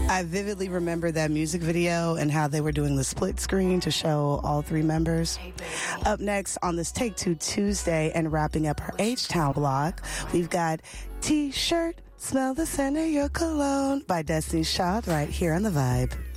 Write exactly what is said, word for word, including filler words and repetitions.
I vividly remember that music video and how they were doing the split screen to show all three members. Up next on this Take Two Tuesday and wrapping up our H-Town block, we've got T-Shirt, Smell the Scent of Your Cologne by Destiny Child right here on The Vibe.